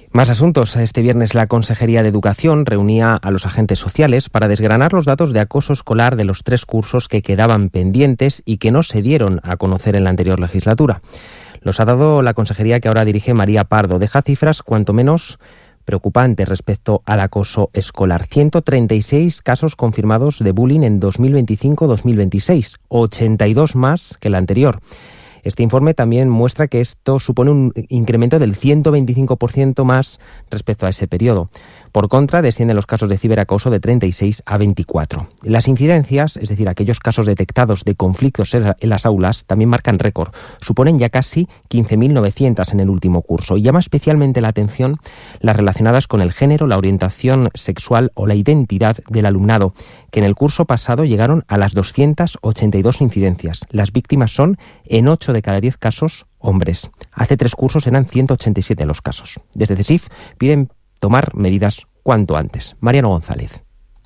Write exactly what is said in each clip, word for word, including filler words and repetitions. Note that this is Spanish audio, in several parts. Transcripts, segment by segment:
Más asuntos. Este viernes la Consejería de Educación reunía a los agentes sociales para desgranar los datos de acoso escolar de los tres cursos que quedaban pendientes y que no se dieron a conocer en la anterior legislatura. Los ha dado la consejería que ahora dirige María Pardo. Deja cifras cuanto menos preocupantes respecto al acoso escolar. ciento treinta y seis casos confirmados de bullying en dos mil veinticinco dos mil veintiséis, ochenta y dos más que el anterior. Este informe también muestra que esto supone un incremento del ciento veinticinco por ciento más respecto a ese periodo. Por contra, descienden los casos de ciberacoso de treinta y seis a veinticuatro. Las incidencias, es decir, aquellos casos detectados de conflictos en las aulas, también marcan récord. Suponen ya casi quince mil novecientos en el último curso. Y llama especialmente la atención las relacionadas con el género, la orientación sexual o la identidad del alumnado, que en el curso pasado llegaron a las doscientas ochenta y dos incidencias. Las víctimas son, en ocho de cada diez casos, hombres. Hace tres cursos eran ciento ochenta y siete los casos. Desde CESIF piden tomar medidas cuanto antes. Mariano González.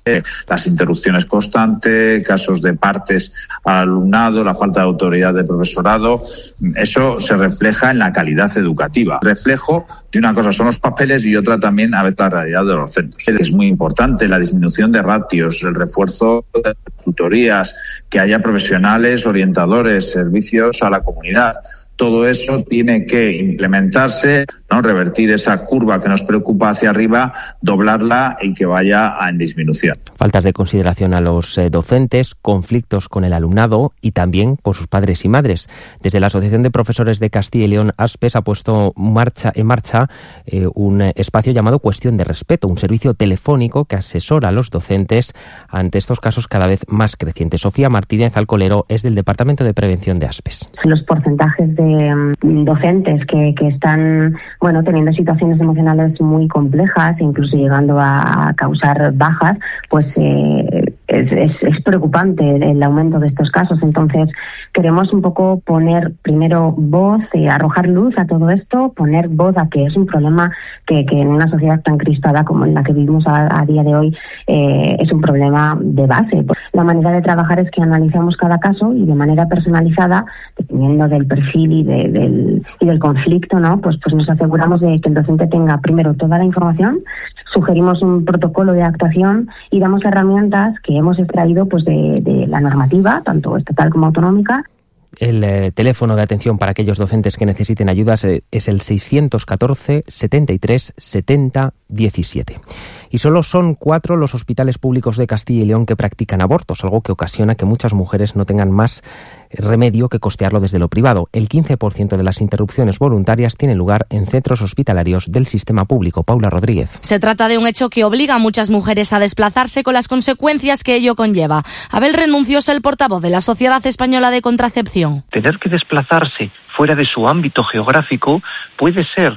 Las interrupciones constantes, casos de partes al alumnado, la falta de autoridad del profesorado, eso se refleja en la calidad educativa. Reflejo de una cosa son los papeles y otra también a veces la realidad de los centros. Es muy importante la disminución de ratios, el refuerzo de tutorías, que haya profesionales, orientadores, servicios a la comunidad. Todo eso tiene que implementarse, ¿no? Revertir esa curva que nos preocupa hacia arriba, doblarla y que vaya en disminución. Faltas de consideración a los eh, docentes, conflictos con el alumnado y también con sus padres y madres. Desde la Asociación de Profesores de Castilla y León, ASPES, ha puesto marcha, en marcha eh, un espacio llamado Cuestión de Respeto, un servicio telefónico que asesora a los docentes ante estos casos cada vez más crecientes. Sofía Martínez Alcolero es del Departamento de Prevención de ASPES. Los porcentajes de docentes que, que están bueno teniendo situaciones emocionales muy complejas, incluso llegando a causar bajas, pues eh, es, es, es preocupante el aumento de estos casos. Entonces queremos un poco poner primero voz, eh, arrojar luz a todo esto, poner voz a que es un problema que, que en una sociedad tan crispada como en la que vivimos a, a día de hoy eh, es un problema de base. La manera de trabajar es que analizamos cada caso y de manera personalizada, dependiendo del perfil y De, del, y del conflicto, ¿no? Pues, pues nos aseguramos de que el docente tenga primero toda la información, sugerimos un protocolo de actuación y damos herramientas que hemos extraído pues de, de la normativa, tanto estatal como autonómica. El eh, teléfono de atención para aquellos docentes que necesiten ayudas eh, es el seiscientos catorce setenta y tres setenta diecisiete. Y solo son cuatro los hospitales públicos de Castilla y León que practican abortos, algo que ocasiona que muchas mujeres no tengan más remedio que costearlo desde lo privado. El quince por ciento de las interrupciones voluntarias tienen lugar en centros hospitalarios del sistema público. Paula Rodríguez. Se trata de un hecho que obliga a muchas mujeres a desplazarse con las consecuencias que ello conlleva. Abel Renuncio es el portavoz de la Sociedad Española de Contracepción. Tener que desplazarse fuera de su ámbito geográfico puede ser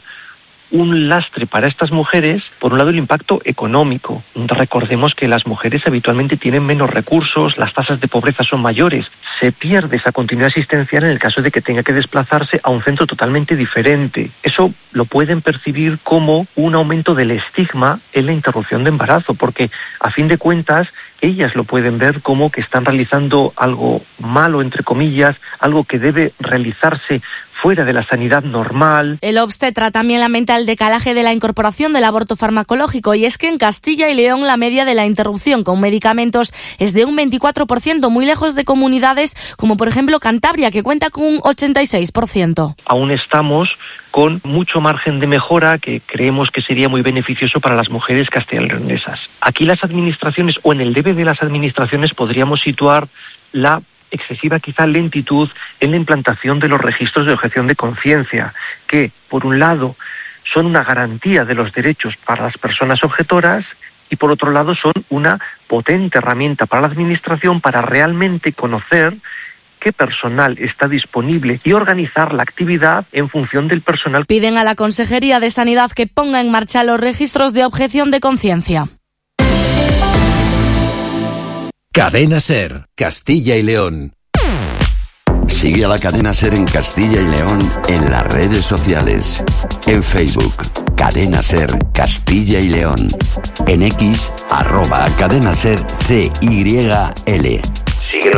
un lastre para estas mujeres, por un lado el impacto económico. Recordemos que las mujeres habitualmente tienen menos recursos, las tasas de pobreza son mayores. Se pierde esa continuidad asistencial en el caso de que tenga que desplazarse a un centro totalmente diferente. Eso lo pueden percibir como un aumento del estigma en la interrupción de embarazo, porque a fin de cuentas ellas lo pueden ver como que están realizando algo malo, entre comillas, algo que debe realizarse fuera de la sanidad normal. El obstetra también lamenta el decalaje de la incorporación del aborto farmacológico, y es que en Castilla y León la media de la interrupción con medicamentos es de un veinticuatro por ciento, muy lejos de comunidades como por ejemplo Cantabria, que cuenta con un ochenta y seis por ciento. Aún estamos con mucho margen de mejora que creemos que sería muy beneficioso para las mujeres castellanoleonesas. Aquí las administraciones, o en el debe de las administraciones, podríamos situar la excesiva quizá lentitud en la implantación de los registros de objeción de conciencia, que por un lado son una garantía de los derechos para las personas objetoras y por otro lado son una potente herramienta para la administración para realmente conocer qué personal está disponible y organizar la actividad en función del personal. Piden a la Consejería de Sanidad que ponga en marcha los registros de objeción de conciencia. Cadena SER, Castilla y León. Sigue a la Cadena SER en Castilla y León en las redes sociales. En Facebook, Cadena SER Castilla y León. En X, arroba Cadena SER C Y L. Sigue